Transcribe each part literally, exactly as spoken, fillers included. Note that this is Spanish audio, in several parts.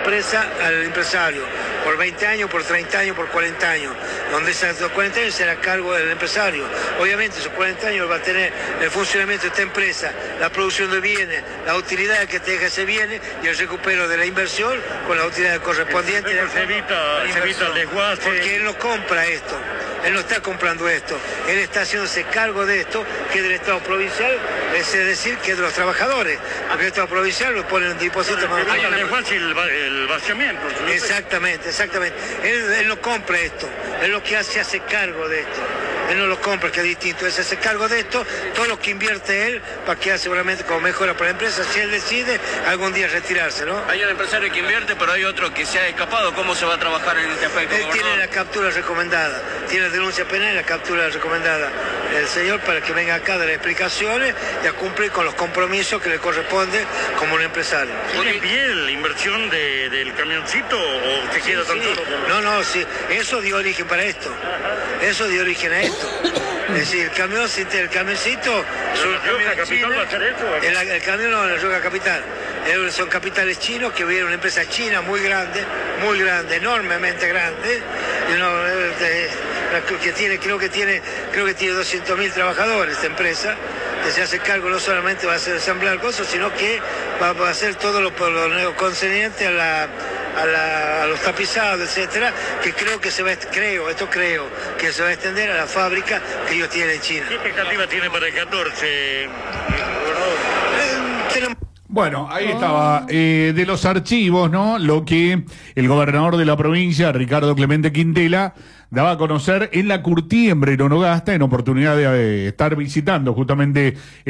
empresa al empresario, por veinte años, por treinta años, por cuarenta años, donde esos cuarenta años será a cargo del empresario. Obviamente esos cuarenta años va a tener el funcionamiento de esta empresa, la producción de bienes, la utilidad que te deja ese bienes y el recupero de la inversión con la utilidad correspondiente. Se evita, se evita el desguace. Porque él no compra esto, él no está comprando esto, él está haciéndose cargo de esto, que es del Estado provincial, es decir, que es de los trabajadores, porque el Estado provincial lo pone en depósito más el desguace y el, el vaciamiento. Exactamente, exactamente. Él, él no compra esto, él lo que hace, hace cargo de esto. Él no lo compra, que es distinto, él se hace cargo de esto, todo lo que invierte él, para que seguramente como mejora para la empresa, si él decide algún día retirarse, ¿no? Hay un empresario que invierte, pero hay otro que se ha escapado. ¿Cómo se va a trabajar en este aspecto, Él gobernador? tiene la captura recomendada, tiene la denuncia penal y la captura recomendada el señor para que venga acá a dar explicaciones y a cumplir con los compromisos que le corresponde como un empresario. ¿Tiene en pie la inversión de, del camioncito o se queda Sí, tan sí. solo? No, no, sí, eso dio origen para esto, eso dio origen a esto. Es decir, el camión, el camioncito... ¿La Rioja Capital va a hacer eso? El, el camión no, la Rioja Capital. Eh, Son capitales chinos que viene una empresa china muy grande, muy grande, enormemente grande, y no, eh, que tiene, creo que tiene, creo que tiene doscientos mil trabajadores esta empresa, que se hace cargo no solamente va a hacer ensamblar cosas, sino que va, va a hacer todo lo, lo concerniente a la... A, la, a los tapizados, etcétera, que creo que se va a, creo, esto creo, que se va a extender a la fábrica que ellos tienen en China. ¿Qué expectativa tiene para el catorce? Eh, tenemos... Bueno, ahí estaba, eh, de los archivos, ¿no? Lo que el gobernador de la provincia, Ricardo Clemente Quintela, daba a conocer en la Curtiembre, en Onogasta, en oportunidad de eh, estar visitando justamente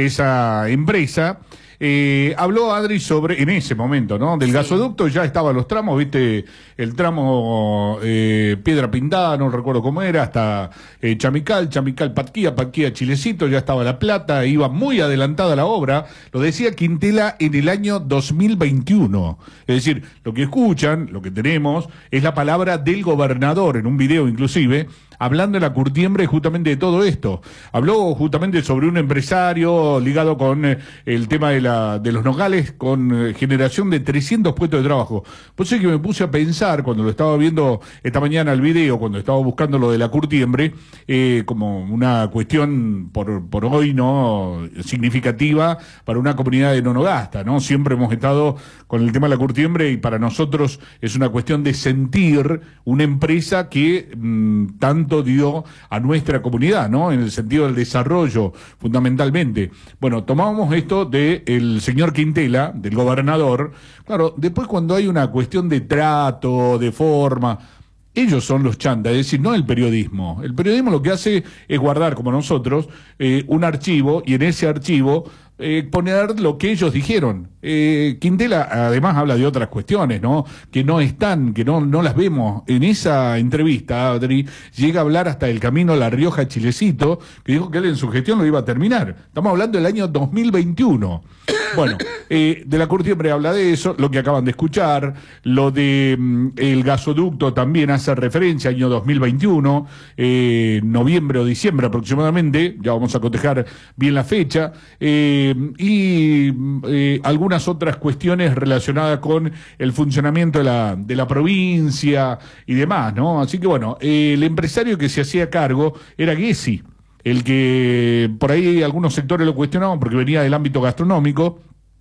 esa empresa. Eh, habló Adri sobre, en ese momento, ¿no? Del gasoducto, ya estaban los tramos, viste, el tramo eh, Piedra Pintada, no recuerdo cómo era, hasta eh, Chamical, Chamical Patquía, Patquía Chilecito, ya estaba La Plata, iba muy adelantada la obra, lo decía Quintela en el año dos mil veintiuno. Es decir, lo que escuchan, lo que tenemos, es la palabra del gobernador, en un video inclusive, hablando en la Curtiembre justamente de todo esto. Habló justamente sobre un empresario ligado con eh, el tema de, la, de los nogales, con eh, generación de trescientos puestos de trabajo. Por eso es que me puse a pensar, cuando lo estaba viendo esta mañana el video, cuando estaba buscando lo de la Curtiembre, eh, como una cuestión por, por hoy, ¿no?, significativa para una comunidad de Onogasta, ¿no? Siempre hemos estado con el tema de la Curtiembre y para nosotros es una cuestión de sentir una empresa que mmm, tanto dio a nuestra comunidad, ¿no? En el sentido del desarrollo, fundamentalmente. Bueno, tomábamos esto del señor Quintela, del gobernador. Claro, después cuando hay una cuestión de trato, de forma, ellos son los chantas, es decir, no el periodismo. El periodismo lo que hace es guardar, como nosotros, eh, un archivo, y en ese archivo eh, poner lo que ellos dijeron. Eh, Quintela además habla de otras cuestiones, ¿no? Que no están, que no, no las vemos. En esa entrevista, Adri, llega a hablar hasta el camino a La Rioja Chilecito, que dijo que él en su gestión lo iba a terminar. Estamos hablando del año dos mil veintiuno. Bueno, eh, de la Curtiembre habla de eso, lo que acaban de escuchar, lo de mm, el gasoducto también hace referencia, año dos mil veintiuno, eh, noviembre o diciembre aproximadamente, ya vamos a cotejar bien la fecha, eh, y eh, algunas otras cuestiones relacionadas con el funcionamiento de la, de la provincia y demás, ¿no? Así que bueno, eh, el empresario que se hacía cargo era Gessi, el que por ahí algunos sectores lo cuestionaban porque venía del ámbito gastronómico.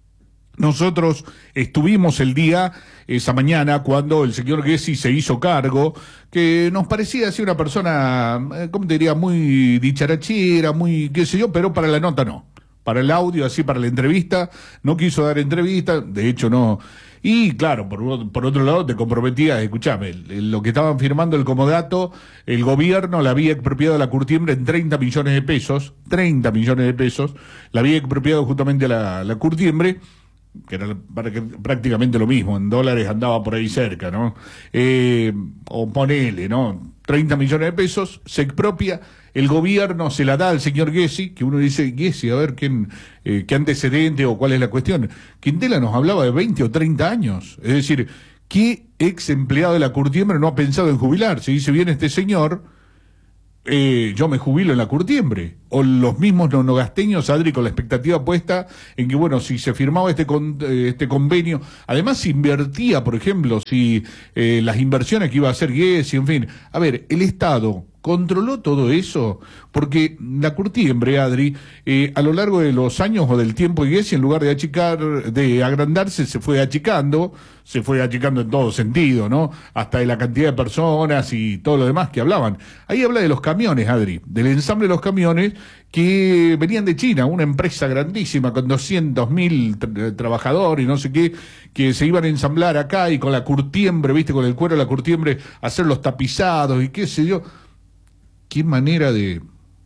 Nosotros estuvimos el día, esa mañana, cuando el señor Gessi se hizo cargo, que nos parecía así una persona, ¿cómo te diría?, muy dicharachera, muy qué sé yo, pero para la nota no. Para el audio, así para la entrevista, no quiso dar entrevista, de hecho no. Y claro, por, por otro lado te comprometía, escuchame, lo que estaban firmando el comodato, el gobierno la había expropiado a la Curtiembre en treinta millones de pesos, treinta millones de pesos, la había expropiado justamente a la, la Curtiembre, que era prácticamente lo mismo, en dólares andaba por ahí cerca, ¿no? Eh, o ponele, ¿no? treinta millones de pesos, se expropia, el gobierno se la da al señor Gessi, que uno dice, Gessi, a ver quién, eh, qué antecedente o cuál es la cuestión. Quintela nos hablaba de veinte o treinta años, es decir, ¿qué ex empleado de la Curtiembre no ha pensado en jubilarse? Dice, bien este señor, eh, yo me jubilo en la Curtiembre, o los mismos nonogasteños, Adri, con la expectativa puesta en que, bueno, si se firmaba este con, eh, este convenio, además se invertía, por ejemplo, si eh, las inversiones que iba a hacer Giesi, en fin. A ver, el Estado ¿controló todo eso? Porque la curtiembre, Adri, eh, a lo largo de los años o del tiempo de Giesi, en lugar de achicar, de agrandarse, se fue achicando, se fue achicando en todo sentido, ¿no? Hasta de la cantidad de personas y todo lo demás que hablaban. Ahí habla de los camiones, Adri, del ensamble de los camiones que venían de China, una empresa grandísima con doscientos mil tra trabajadores y no sé qué, que se iban a ensamblar acá y con la curtiembre, viste, con el cuero de la curtiembre, hacer los tapizados y qué sé yo. Qué manera de...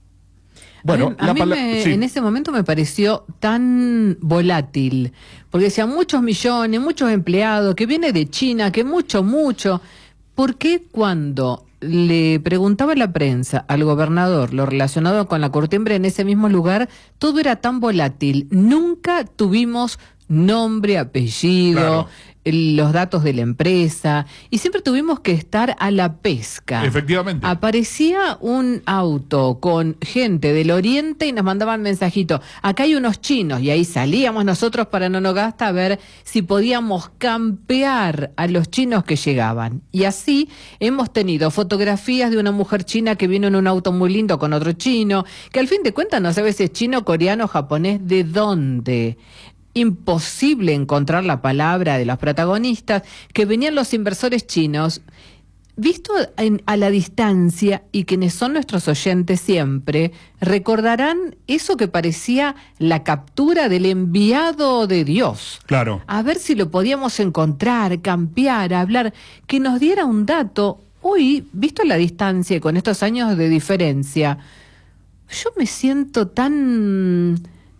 Bueno, a mí, a mí me, sí. en ese momento me pareció tan volátil, porque decía muchos millones, muchos empleados, que viene de China, que mucho, mucho. ¿Por qué cuando le preguntaba a la prensa al gobernador lo relacionado con la curtiembre en ese mismo lugar, todo era tan volátil? Nunca tuvimos nombre, apellido, claro, los datos de la empresa, y siempre tuvimos que estar a la pesca. Efectivamente. Aparecía un auto con gente del oriente y nos mandaban mensajitos, acá hay unos chinos, y ahí salíamos nosotros para Nonogasta a ver si podíamos campear a los chinos que llegaban. Y así hemos tenido fotografías de una mujer china que vino en un auto muy lindo con otro chino, que al fin de cuentas no sabe si es chino, coreano, japonés, de dónde. Imposible encontrar la palabra de los protagonistas, que venían los inversores chinos, visto en, a la distancia, y quienes son nuestros oyentes siempre, recordarán eso que parecía la captura del enviado de Dios. Claro. A ver si lo podíamos encontrar, campear, hablar, que nos diera un dato. Hoy, visto a la distancia y con estos años de diferencia, yo me siento tan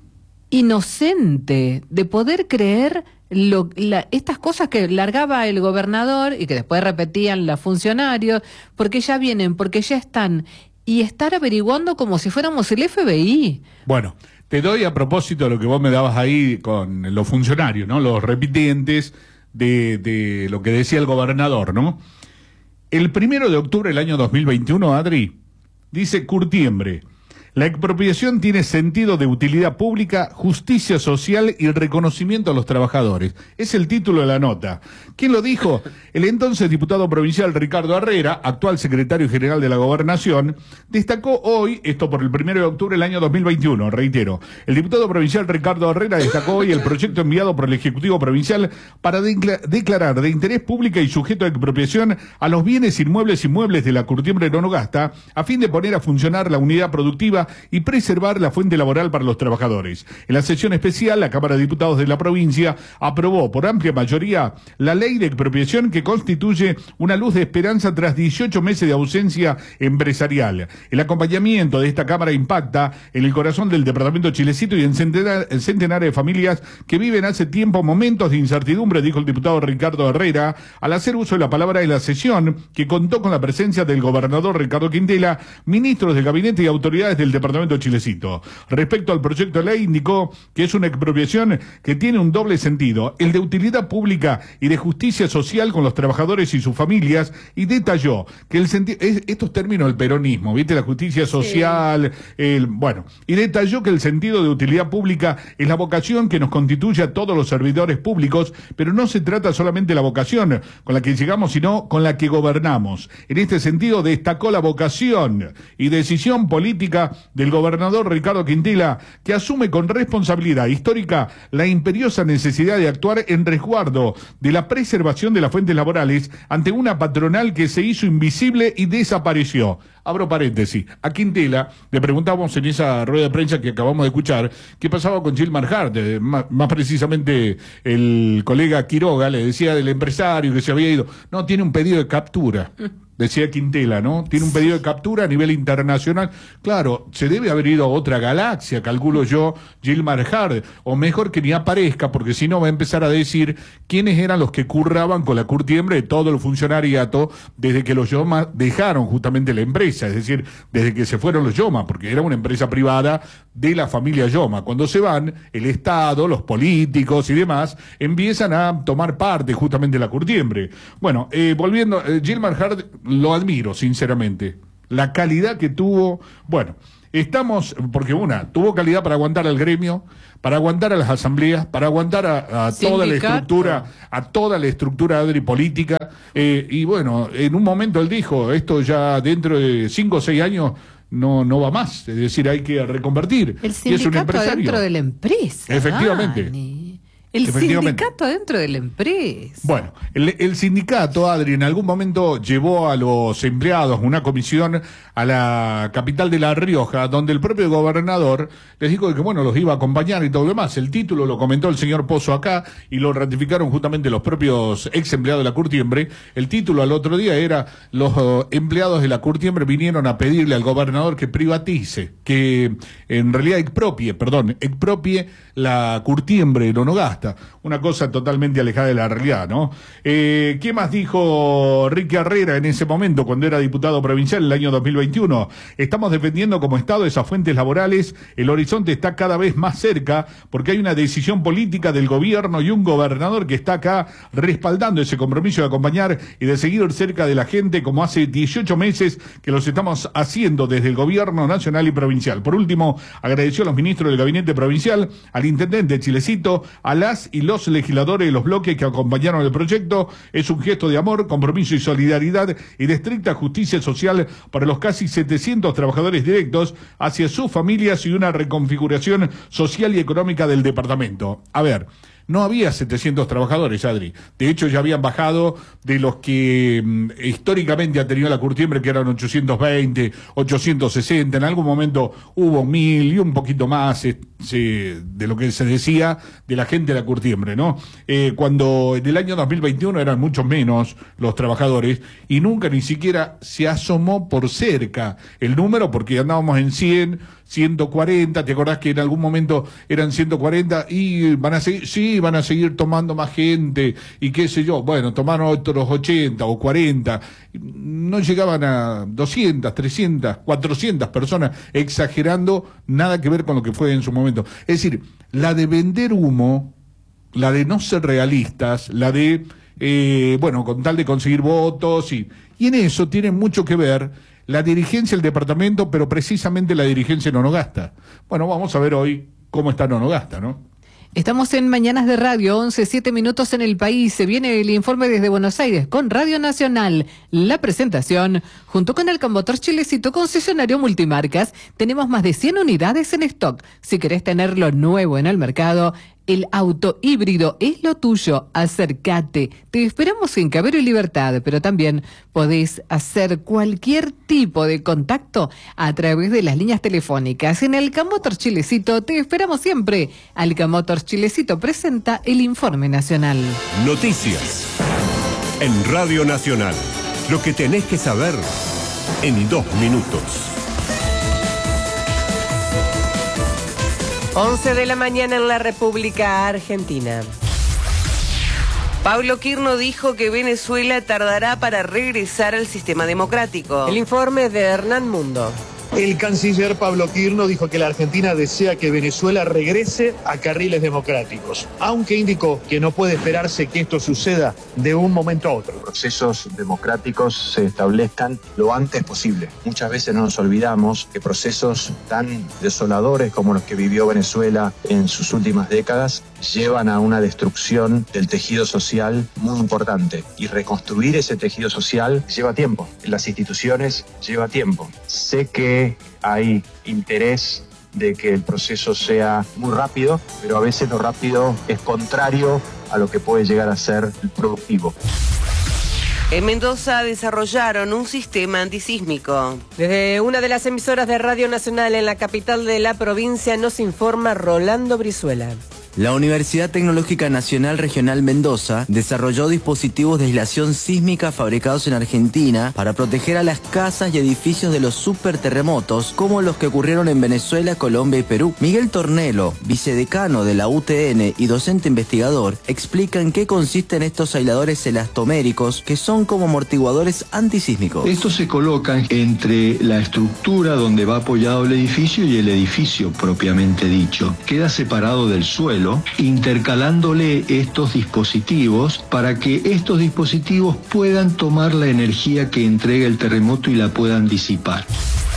inocente de poder creer lo, la, estas cosas que largaba el gobernador y que después repetían los funcionarios, porque ya vienen, porque ya están, y estar averiguando como si fuéramos el F B I. Bueno, te doy a propósito de lo que vos me dabas ahí con los funcionarios, ¿no? Los repitientes de, de lo que decía el gobernador, ¿no? El primero de octubre del año dos mil veintiuno, Adri, dice Curtiembre: la expropiación tiene sentido de utilidad pública, justicia social y reconocimiento a los trabajadores. Es el título de la nota. ¿Quién lo dijo? El entonces diputado provincial Ricardo Herrera, actual secretario general de la Gobernación, destacó hoy, esto por el primero de octubre del año dos mil veintiuno, reitero, el diputado provincial Ricardo Herrera destacó hoy el proyecto enviado por el Ejecutivo Provincial para de declarar de interés público y sujeto a expropiación a los bienes inmuebles y muebles de la curtiembre de Nonogasta, a fin de poner a funcionar la unidad productiva y preservar la fuente laboral para los trabajadores. En la sesión especial, la Cámara de Diputados de la provincia aprobó por amplia mayoría la ley de expropiación, que constituye una luz de esperanza tras dieciocho meses de ausencia empresarial. El acompañamiento de esta Cámara impacta en el corazón del departamento Chilecito y en centenares centenar de familias que viven hace tiempo momentos de incertidumbre, dijo el diputado Ricardo Herrera, al hacer uso de la palabra en la sesión, que contó con la presencia del gobernador Ricardo Quintela, ministros del gabinete y autoridades del departamento Chilecito. Respecto al proyecto de ley, indicó que es una expropiación que tiene un doble sentido, el de utilidad pública y de justicia social con los trabajadores y sus familias, y detalló que el sentido, estos términos del peronismo, ¿viste? La justicia social, sí. el, bueno, y detalló que el sentido de utilidad pública es la vocación que nos constituye a todos los servidores públicos, pero no se trata solamente de la vocación con la que llegamos, sino con la que gobernamos. En este sentido, destacó la vocación y decisión política del gobernador Ricardo Quintela, que asume con responsabilidad histórica la imperiosa necesidad de actuar en resguardo de la preservación de las fuentes laborales ante una patronal que se hizo invisible y desapareció. Abro paréntesis. A Quintela le preguntamos en esa rueda de prensa que acabamos de escuchar qué pasaba con Gilmar Hart, eh, más, más precisamente el colega Quiroga le decía del empresario que se había ido. No, tiene un pedido de captura. Decía Quintela, ¿no? Tiene un pedido de captura a nivel internacional. Claro, se debe haber ido a otra galaxia, calculo yo, Gilmar Hart, o mejor que ni aparezca, porque si no va a empezar a decir quiénes eran los que curraban con la curtiembre de todo el funcionariato desde que los Yoma dejaron justamente la empresa, es decir, desde que se fueron los Yoma, porque era una empresa privada de la familia Yoma. Cuando se van, el Estado, los políticos y demás empiezan a tomar parte justamente de la curtiembre. Bueno, eh, volviendo, eh, Gilmar Hart lo admiro, sinceramente. La calidad que tuvo, bueno, estamos, porque una, tuvo calidad para aguantar al gremio, para aguantar a las asambleas, para aguantar a, a toda la estructura, a toda la estructura Adri política, eh, y bueno, en un momento él dijo, esto ya dentro de cinco o seis años no no va más, es decir, hay que reconvertir. El y es un sindicato empresario. Dentro de la empresa. Efectivamente. Dani. El sindicato dentro de la empresa. Bueno, el, el sindicato, Adri, en algún momento llevó a los empleados una comisión a la capital de La Rioja, donde el propio gobernador les dijo que, bueno, los iba a acompañar y todo lo demás. El título lo comentó el señor Pozo acá y lo ratificaron justamente los propios ex empleados de la Curtiembre. El título al otro día era: los uh, empleados de la Curtiembre vinieron a pedirle al gobernador que privatice, que en realidad expropie, perdón, expropie la Curtiembre en Onogasta. Una cosa totalmente alejada de la realidad, ¿no? Eh, ¿Qué más dijo Ricky Herrera en ese momento, cuando era diputado provincial, el año dos mil veintiuno? Estamos defendiendo como Estado esas fuentes laborales. El horizonte está cada vez más cerca porque hay una decisión política del gobierno y un gobernador que está acá respaldando ese compromiso de acompañar y de seguir cerca de la gente, como hace dieciocho meses que los estamos haciendo desde el gobierno nacional y provincial. Por último, agradeció a los ministros del gabinete provincial, al intendente Chilecito, a la y los legisladores de los bloques que acompañaron el proyecto. Es un gesto de amor, compromiso y solidaridad y de estricta justicia social para los casi setecientos trabajadores directos hacia sus familias y una reconfiguración social y económica del departamento. A ver, no había setecientos trabajadores, Adri. De hecho, ya habían bajado de los que mm, históricamente ha tenido la Curtiembre, que eran ochocientos veinte, ochocientos sesenta. En algún momento hubo mil y un poquito más eh, se, de lo que se decía de la gente de la Curtiembre, ¿no? Eh, cuando en el año dos mil veintiuno eran mucho menos los trabajadores y nunca ni siquiera se asomó por cerca el número, porque andábamos en cien, ciento cuarenta, ¿te acordás que en algún momento eran ciento cuarenta y van a seguir, sí, van a seguir tomando más gente y qué sé yo? Bueno, tomaron otros ochenta o cuarenta, no llegaban a doscientas, trescientas, cuatrocientas personas, exagerando, nada que ver con lo que fue en su momento. Es decir, la de vender humo, la de no ser realistas, la de, eh, bueno, con tal de conseguir votos, y, y en eso tiene mucho que ver la dirigencia del departamento, pero precisamente la dirigencia en Onogasta. Bueno, vamos a ver hoy cómo está en Onogasta, ¿no? Estamos en Mañanas de Radio, once, siete minutos en el país. Se viene el informe desde Buenos Aires con Radio Nacional. La presentación, junto con el Cambotor Chilecito, concesionario multimarcas. Tenemos más de cien unidades en stock. Si querés tener lo nuevo en el mercado, el auto híbrido es lo tuyo. Acércate. Te esperamos en Cabero y Libertad, pero también podés hacer cualquier tipo de contacto a través de las líneas telefónicas. En el Cambotor Chilecito te esperamos siempre. Al Cambotor Chilecito presenta el informe nacional. Noticias en Radio Nacional. Lo que tenés que saber en dos minutos. once de la mañana en la República Argentina. Pablo Quirno dijo que Venezuela tardará para regresar al sistema democrático. El informe de Hernán Mundo. El canciller Pablo Quirno dijo que la Argentina desea que Venezuela regrese a carriles democráticos, aunque indicó que no puede esperarse que esto suceda de un momento a otro. Los procesos democráticos se establezcan lo antes posible. Muchas veces no nos olvidamos que procesos tan desoladores como los que vivió Venezuela en sus últimas décadas llevan a una destrucción del tejido social muy importante, y reconstruir ese tejido social lleva tiempo. En las instituciones lleva tiempo. Sé que hay interés de que el proceso sea muy rápido, pero a veces lo rápido es contrario a lo que puede llegar a ser productivo. En Mendoza desarrollaron un sistema antisísmico. Desde una de las emisoras de Radio Nacional en la capital de la provincia nos informa Rolando Brizuela. La Universidad Tecnológica Nacional Regional Mendoza desarrolló dispositivos de aislación sísmica fabricados en Argentina para proteger a las casas y edificios de los superterremotos como los que ocurrieron en Venezuela, Colombia y Perú. Miguel Tornelo, vicedecano de la U T N y docente investigador, explica en qué consisten estos aisladores elastoméricos que son como amortiguadores antisísmicos. Estos se colocan entre la estructura donde va apoyado el edificio y el edificio propiamente dicho. Queda separado del suelo, intercalándole estos dispositivos para que estos dispositivos puedan tomar la energía que entrega el terremoto y la puedan disipar.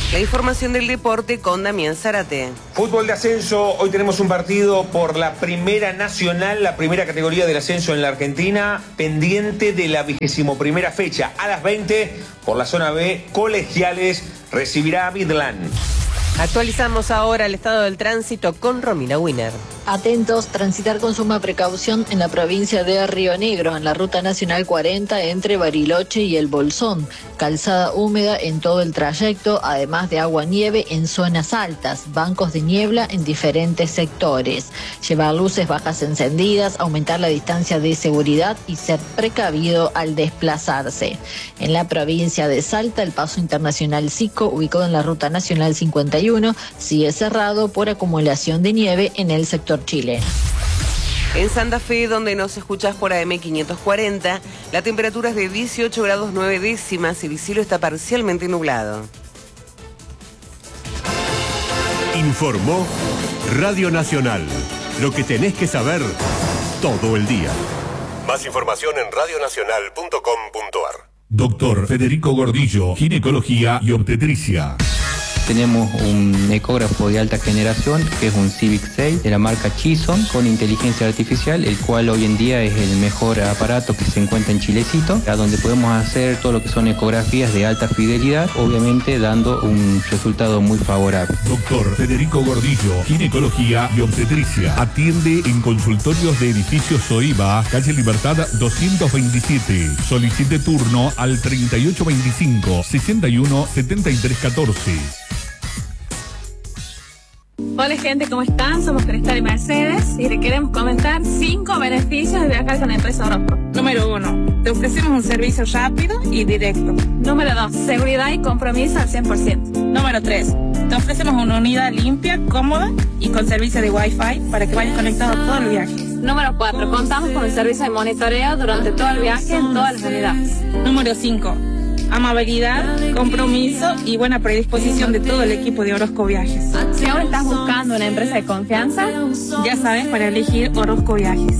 La información del deporte con Damián Zárate. Fútbol de ascenso, hoy tenemos un partido por la Primera Nacional, la primera categoría del ascenso en la Argentina, pendiente de la vigésimo primera fecha. A las veinte, por la zona B, Colegiales recibirá a Midland. Actualizamos ahora el estado del tránsito con Romina Winer. Atentos, transitar con suma precaución en la provincia de Río Negro, en la ruta nacional cuarenta entre Bariloche y El Bolsón. Calzada húmeda en todo el trayecto, además de agua-nieve en zonas altas, bancos de niebla en diferentes sectores. Llevar luces bajas encendidas, aumentar la distancia de seguridad y ser precavido al desplazarse. En la provincia de Salta, el paso internacional Sico, ubicado en la ruta nacional cincuenta y uno, sigue cerrado por acumulación de nieve en el sector chileno. En Santa Fe, donde nos escuchás por A M quinientos cuarenta, la temperatura es de dieciocho grados nueve décimas y el cielo está parcialmente nublado. Informó Radio Nacional. Lo que tenés que saber todo el día. Más información en radionacional punto com punto ar. Doctor Federico Gordillo, ginecología y obstetricia. Tenemos un ecógrafo de alta generación, que es un Civic seis de la marca Chison, con inteligencia artificial, el cual hoy en día es el mejor aparato que se encuentra en Chilecito, a donde podemos hacer todo lo que son ecografías de alta fidelidad, obviamente dando un resultado muy favorable. Doctor Federico Gordillo, ginecología y obstetricia. Atiende en consultorios de edificios Soiba, calle Libertad doscientos veintisiete. Solicite turno al treinta y ocho veinticinco, sesenta y uno, setenta y tres catorce. Hola gente, ¿cómo están? Somos Cristal y Mercedes y le queremos comentar cinco beneficios de viajar con la empresa Orozco. Número uno, te ofrecemos un servicio rápido y directo. Número dos, seguridad y compromiso al cien por ciento. Número tres, te ofrecemos una unidad limpia, cómoda y con servicio de Wi-Fi para que vayas conectado todo el viaje. Número cuatro, contamos con el servicio de monitoreo durante todo el viaje en todas las unidades. Número cinco, amabilidad, compromiso y buena predisposición de todo el equipo de Orozco Viajes. Si ahora estás buscando una empresa de confianza, ya sabes para elegir Orozco Viajes.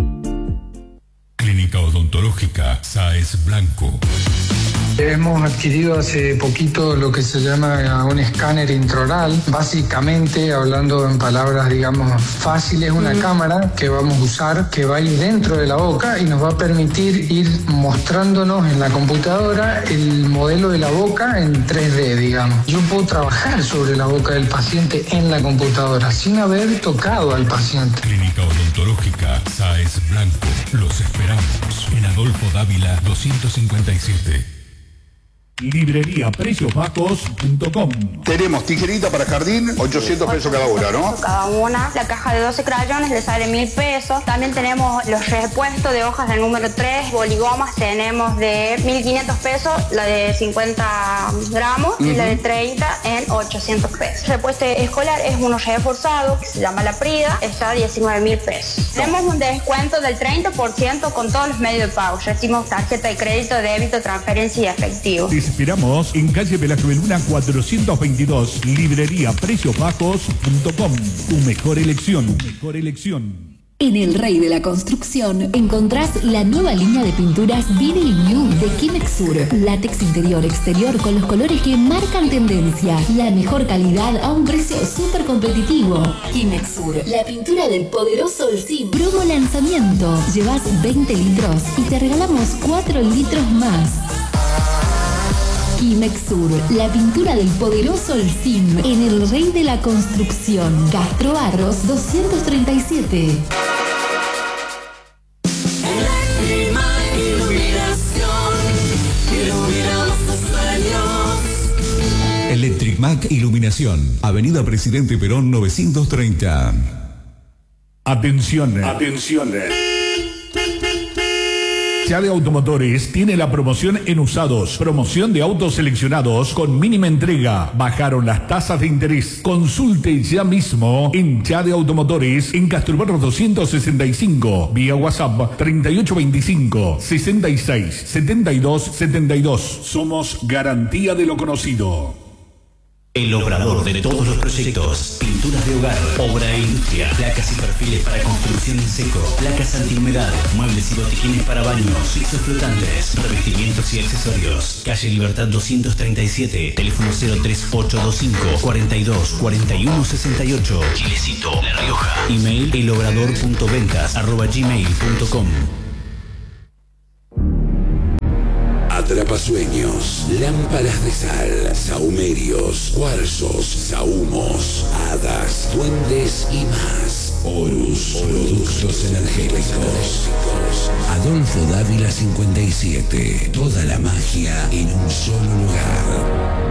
Clínica Odontológica Sáez Blanco. Hemos adquirido hace poquito lo que se llama un escáner intraoral. Básicamente, hablando en palabras, digamos, fáciles, una mm. cámara que vamos a usar, que va a ir dentro de la boca y nos va a permitir ir mostrándonos en la computadora el modelo de la boca en tres D, digamos. Yo puedo trabajar sobre la boca del paciente en la computadora sin haber tocado al paciente. Clínica Odontológica Sáez Blanco. Los esperamos en Adolfo Dávila doscientos cincuenta y siete. Librería precios bajos punto com. Tenemos tijerita para jardín, ochocientos pesos cada una, ¿no? Cada una. La caja de doce crayones le sale mil pesos. También tenemos los repuestos de hojas del número tres. Boligomas tenemos de mil quinientos pesos, la de cincuenta gramos uh-huh. y la de treinta en ochocientos pesos. Repuesto escolar es uno reforzado, que se llama la Prida, está a diecinueve mil pesos. No. Tenemos un descuento del treinta por ciento con todos los medios de pago. Recibimos tarjeta de crédito, débito, transferencia y efectivo. Te esperamos en calle Velázquez Beluna cuatrocientos veintidós, librería precios bajos punto com. Tu mejor elección, tu mejor elección. En El Rey de la Construcción encontrás la nueva línea de pinturas Vinyl New de Kimex Sur. Látex interior-exterior con los colores que marcan tendencia. La mejor calidad a un precio súper competitivo. Kimex Sur, la pintura del poderoso Holcim. Promo lanzamiento. Llevas veinte litros y te regalamos cuatro litros más. Kimex Sur, la pintura del poderoso Holcim en El Rey de la Construcción. Castro Barros doscientos treinta y siete. Electric Mac Iluminación, Avenida Presidente Perón novecientos treinta. Atención, atención. Chade Automotores tiene la promoción en usados. Promoción de autos seleccionados con mínima entrega. Bajaron las tasas de interés. Consulte ya mismo en Chade Automotores en Castrobarros doscientos sesenta y cinco. Vía WhatsApp treinta y ocho veinticinco, sesenta y seis, setenta y dos setenta y dos. Somos garantía de lo conocido. El obrador de todos los proyectos, pinturas de hogar, obra e industria, placas y perfiles para construcción en seco, placas antihumedad, muebles y botiquines para baños, pisos flotantes, revestimientos y accesorios. Calle Libertad doscientos treinta y siete, teléfono cero tres ocho dos cinco, cuarenta y dos, cuarenta y uno sesenta y ocho, Chilecito, La Rioja. Email elobrador.ventas arroba gmail punto com. Atrapasueños, lámparas de sal, sahumerios, cuarzos, sahumos, hadas, duendes y más. Horus, productos energéticos. Adolfo Dávila cincuenta y siete. Toda la magia en un solo lugar.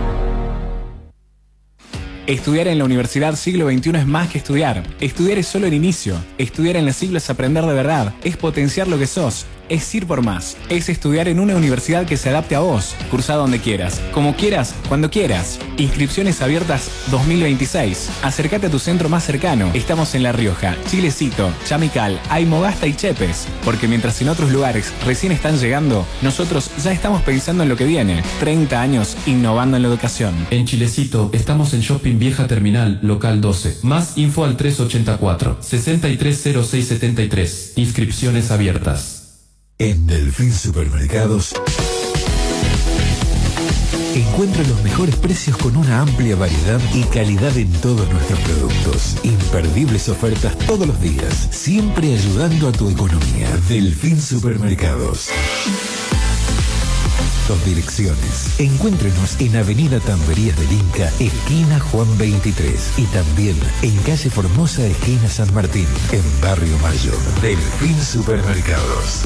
Estudiar en la Universidad Siglo veintiuno es más que estudiar. Estudiar es solo el inicio. Estudiar en la Siglo es aprender de verdad. Es potenciar lo que sos. Es ir por más. Es estudiar en una universidad que se adapte a vos. Cursa donde quieras. Como quieras, cuando quieras. Inscripciones abiertas dos mil veintiséis. Acércate a tu centro más cercano. Estamos en La Rioja, Chilecito, Chamical, Aymogasta y Chepes. Porque mientras en otros lugares recién están llegando, nosotros ya estamos pensando en lo que viene. treinta años innovando en la educación. En Chilecito estamos en Shopping Vieja Terminal, local doce. Más info al tres ochenta y cuatro, sesenta y tres cero seis setenta y tres. Inscripciones abiertas. En Delfín Supermercados encuentra los mejores precios con una amplia variedad y calidad en todos nuestros productos. Imperdibles ofertas todos los días, siempre ayudando a tu economía. Delfín Supermercados. Dos direcciones. Encuéntrenos en Avenida Tamberías del Inca, esquina Juan veintitrés. Y también en calle Formosa, esquina San Martín, en Barrio Mayo. Delfín Supermercados.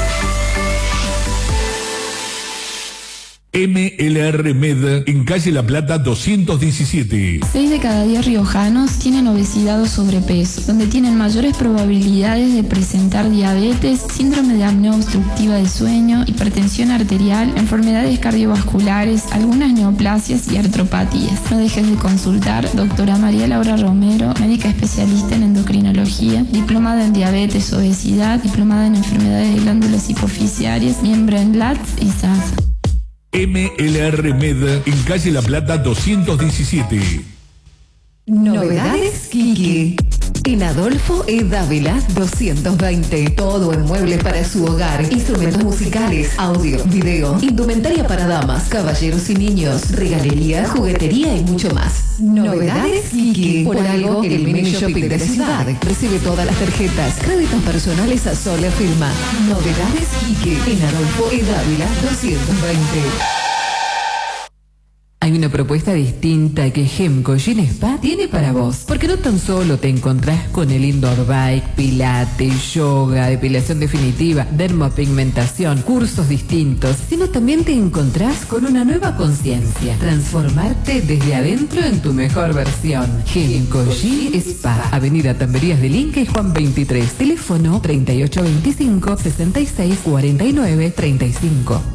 M L R Med en calle La Plata doscientos diecisiete. seis de cada diez riojanos tienen obesidad o sobrepeso, donde tienen mayores probabilidades de presentar diabetes, síndrome de apnea obstructiva de sueño, hipertensión arterial, enfermedades cardiovasculares, algunas neoplasias y artropatías. No dejes de consultar. Doctora María Laura Romero, médica especialista en endocrinología, diplomada en diabetes, obesidad, diplomada en enfermedades de glándulas hipoficiarias, miembro en L A T S y S A S. M L R Med en calle La Plata doscientos diecisiete. Novedades Kiki. En Adolfo E. Dávila doscientos veinte. Todo en muebles para su hogar, instrumentos musicales, audio, video, indumentaria para damas, caballeros y niños, regalería, juguetería y mucho más. Novedades Kiki. Por algo, el mini shopping de la ciudad recibe todas las tarjetas, créditos personales a sola firma. Novedades Kiki. En Adolfo E. Dávila doscientos veinte. Hay una propuesta distinta que Gemco Gym Spa tiene para vos, porque no tan solo te encontrás con el indoor bike, pilates, yoga, depilación definitiva, dermopigmentación, cursos distintos, sino también te encontrás con una nueva conciencia, transformarte desde adentro en tu mejor versión. Gemco Gym Spa, Avenida Tamberías del Inca y Juan veintitrés, teléfono treinta y ocho veinticinco, sesenta y seis cuarenta y nueve treinta y cinco.